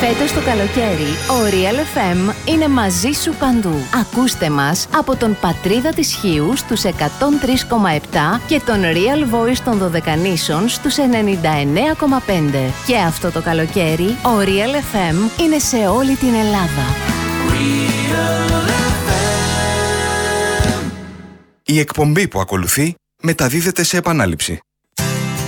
Φέτος το καλοκαίρι, ο Real FM είναι μαζί σου παντού. Ακούστε μας από τον Πατρίδα της Χίου στους 103,7 και τον Real Voice των Δωδεκανήσων στους 99,5. Και αυτό το καλοκαίρι, ο Real FM είναι σε όλη την Ελλάδα. Η εκπομπή που ακολουθεί μεταδίδεται σε επανάληψη.